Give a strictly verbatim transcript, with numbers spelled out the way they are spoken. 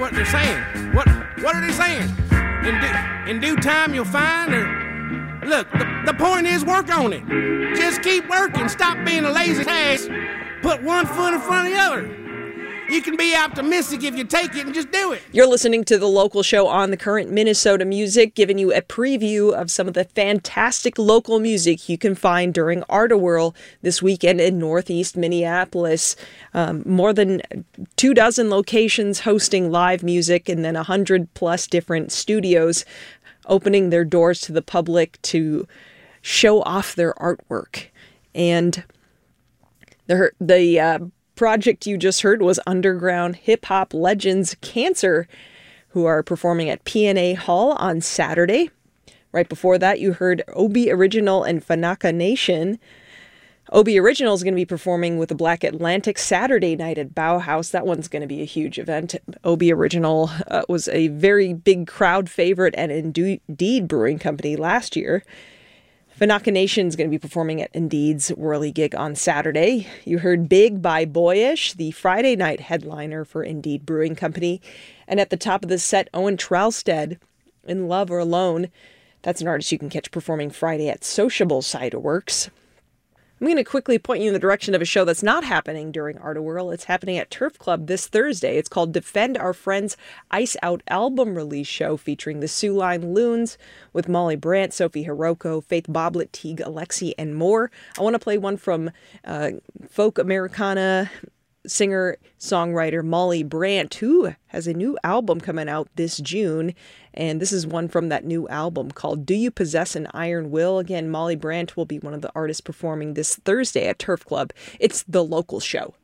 what they're saying. What what are they saying? In due, in due time you'll find, or look, the, the point is work on it. Just keep working. Stop being a lazy ass. Put one foot in front of the other. You can be optimistic if you take it and just do it. You're listening to The Local Show on The Current Minnesota Music, giving you a preview of some of the fantastic local music you can find during Art-A-Whirl this weekend in Northeast Minneapolis. Um, more than two dozen locations hosting live music, and then a hundred plus different studios opening their doors to the public to show off their artwork. And the the uh, project you just heard was underground hip-hop legends Cancer, who are performing at P N A Hall on Saturday. Right before that, you heard Obi Original and Fanaka Nation. Obi Original is going to be performing with the Black Atlantic Saturday night at Bauhaus. That one's going to be a huge event. Obi Original uh, was a very big crowd favorite at Indeed Brewing Company last year. Fanaka Nation is going to be performing at Indeed's Whirly gig on Saturday. You heard Big by Boyish, the Friday night headliner for Indeed Brewing Company. And at the top of the set, Owen Trailstead, In Love or Alone. That's an artist you can catch performing Friday at Sociable Cider Works. I'm going to quickly point you in the direction of a show that's not happening during Art-A-Whirl. It's happening at Turf Club this Thursday. It's called Defend Our Friends Ice Out album release show, featuring the Soo Line Loons with Molly Brandt, Sophie Hiroko, Faith Boblet, Teague Alexi, and more. I want to play one from uh, folk Americana singer-songwriter Molly Brandt, who has a new album coming out this June. And this is one from that new album called Do You Possess an Iron Will? Again, Molly Brandt will be one of the artists performing this Thursday at Turf Club. It's The Local Show.